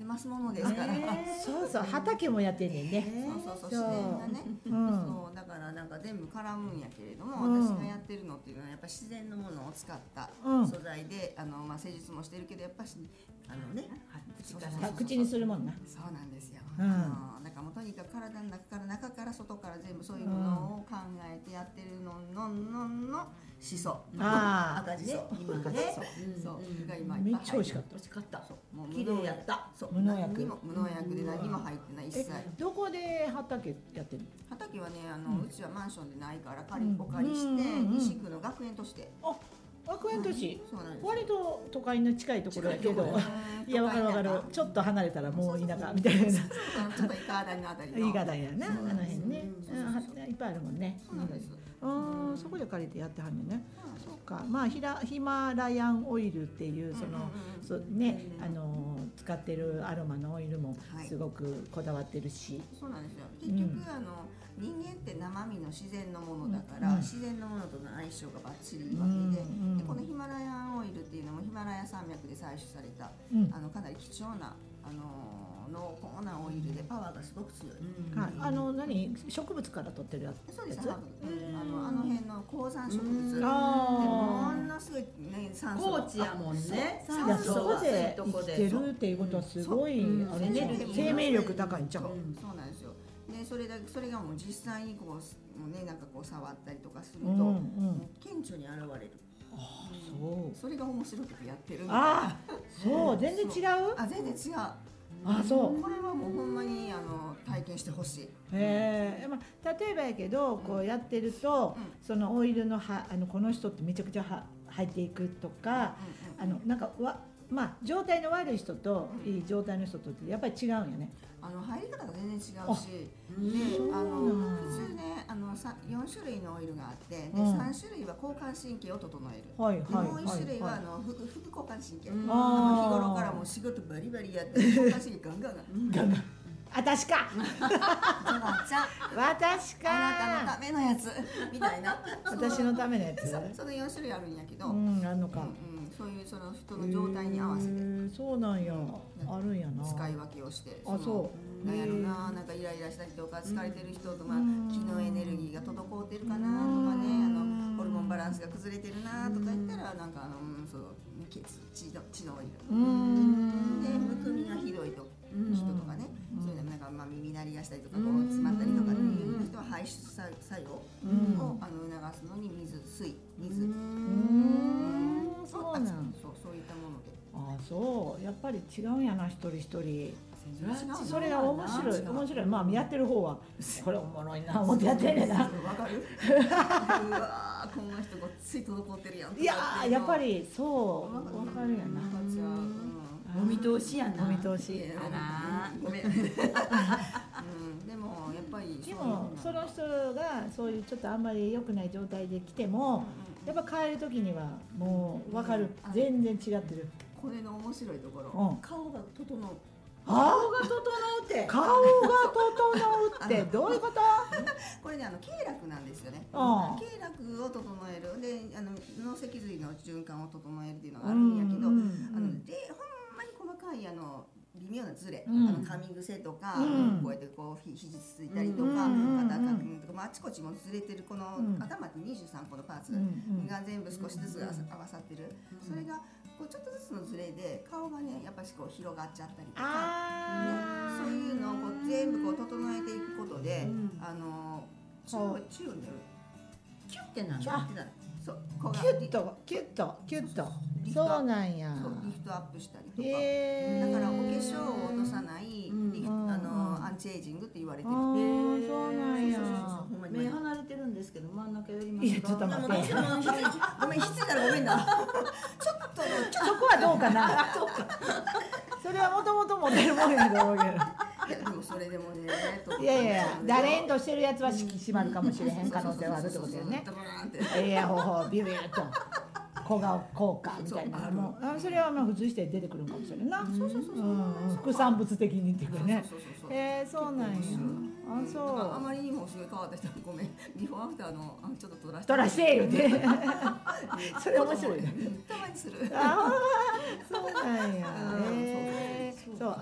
ってますものですから、 そうそう、畑もやってんねんね。 そう自然がね、そうだからなんか全部絡むんやけれども、私がやってるのっていうのはやっぱ自然のものを使った素材で、まあ施術もしてるけどやっぱし口にするもんな。 そうなんですよ。なんかもうとにかく体の中から外から全部そういうものを考えてやってるのしそ、赤じそ、今ね、そうが今めっちゃ美味しかった。 美味しかった。 もう綺麗やった。 無農薬で何も入ってない一切。 どこで畑やってるの？ 畑はね、うちはマンションでないからお借りして西区の学園として。 学園都市、割と都会の近いところやけど、いや、わかるちょっと離れたらもう田舎みたいな。 ちょっと伊香台のあたりの。 伊香台やな、あの辺ね。いっぱいあるもんね。 そうなんです。 そこで借りてやってはんねんね。そうか、まあヒマラヤンオイルっていう使ってるアロマのオイルもすごくこだわってるし。 そうなんですよ。結局人間って生身の自然のものだから、自然のものとの相性がバッチリいいわけで、このヒマラヤンオイルっていうのもヒマラヤ山脈で採取されたかなり貴重な濃厚なオイルでパワーがすごく強い。 何植物から取ってるやつ？ そうです。あの辺の高山植物。ものすごいね、酸素。 高地やもんね。 そこで生きてるっていうことはすごい生命力高いんちゃう？ そうなんですよ。でそれがもう実際にこうもうね、なんかこう触ったりとかすると顕著に現れる。それが面白くてやってるみたいな。 そう、全然違う？ 全然違う。 そう。 これはもうほんまに体験してほしい。 例えばやけどこうやってると、そのオイルのこの人ってめちゃくちゃ入っていくとか、なんか状態の悪い人といい状態の人とってやっぱり違うんよね。 入り方が全然違うし、で普通ね4種類のオイルがあって、で3種類は交感神経を整える。もう1種類は副交感神経。日頃からもう仕事バリバリやって交感神経ガンガン。 私か。私か。 あなたのためのやつみたいな。 私のためのやつ。 その4種類あるんやけど。 あんのか。 そういうその人の状態に合わせて。 そうなんや。あるんやな。 使い分けをして。 そう。 なんやろな、なんかイライラしたりとか疲れてる人と気のエネルギーが滞ってるかなとかね、ホルモンバランスが崩れてるなとか言ったらなんか血のオイル。でむくみがひどい人とかね、それでなんか耳鳴りがしたりとかこう詰まったりとかっていう人は排出作用を促すのに水。そういったもので。 そうやっぱり違うんやな、一人一人。それが面白い。やってる方はこれおもろいな思ってやってんねんな。 わかる？うわこんな人ごっつい滞ってるやん。 いややっぱりそうわかるやな。 お見通しやな。 お見通し。 ごめん。でもやっぱりその人がそういうちょっとあんまり良くない状態で来ても、やっぱ帰る時にはもう分かる。全然違ってる。 これの面白いところ、顔が整う。 顔が整うってどういうこと？ これね経絡なんですよね。経絡を整えるで脳脊髄の循環を整えるっていうのがあるんやけど、でほんまに細かい微妙なズレ、噛み癖とか、こうやってこう肘ついたりとか、肩かくとか、あちこちもずれてるこの頭って23個のパーツが全部少しずつ合わさってる。それがこうちょっとずつのズレで顔がねやっぱりこう広がっちゃったりとか、そういうのをこう全部こう整えていくことで、中央にキュッてなる。そう、 キュッとそうなんや。 リフトアップしたりとか、だからお化粧を落とさないアンチエイジングって言われてる。 そうなんや。 目離れてるんですけど真ん中寄りますか？ いやちょっと待って。 ごめん、ひついたらごめんな。ちょっとそこはどうかな。それはもともと持ってるもんやと思うけど。 でもそれでもね。 いやだれんとしてるやつは締まるかもしれへん可能性はあるってことよね。いやビューッと小顔効果みたいなのもそれは普通して出てくるかもしれんな。副産物的にっていうかね。そうなんや。そう。 あまりにもすごい変わった人ごめん。ビフォーアフターのちょっと撮らしてよね。それ面白いね。 たまにする。 そうなんや。そう。